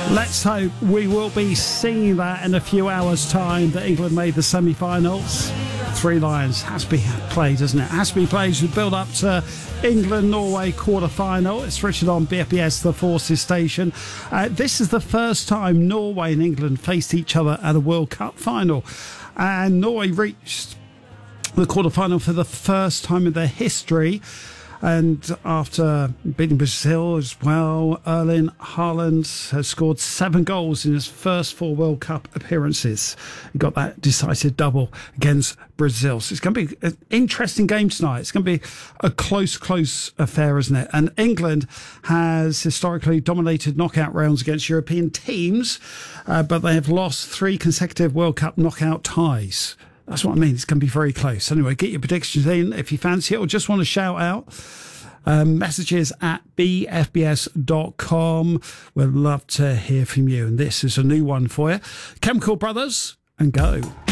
Let's hope we will be seeing that in a few hours' time, that England made the semi-finals. Three Lions has to be played, doesn't it? Has to be played to build up to England-Norway quarter-final. It's Richard on BFBS, the Forces station. This is the first time Norway and England faced each other at a World Cup final. And Norway reached the quarter-final for the first time in their history. And after beating Brazil as well, Erling Haaland has scored 7 goals in his first 4 World Cup appearances. He got that decisive double against Brazil. So it's going to be an interesting game tonight. It's going to be a close affair, isn't it? And England has historically dominated knockout rounds against European teams, but they have lost 3 consecutive World Cup knockout ties. That's what I mean. It's going to be very close. Anyway, get your predictions in if you fancy it or just want to shout out. Messages at bfbs.com. We'd love to hear from you. And this is a new one for you. Chemical Brothers, and Go.